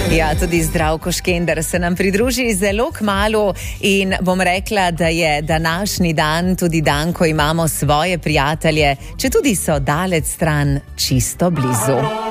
Ja, tudi Zdravko Škender se nam pridruži zelo kmalu in bom rekla, da je današnji dan tudi dan, ko imamo svoje prijatelje, če tudi so daleč stran, čisto blizu.